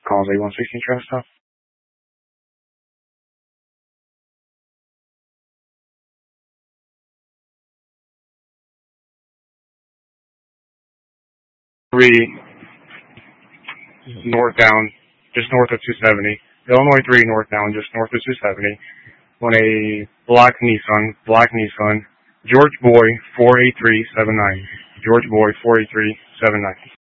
Calls 8116 Travis Stop. Three north down, just north of 270. Illinois 3 north down, just north of 270. On a black Nissan. George Boy 48379. George Boy 48379.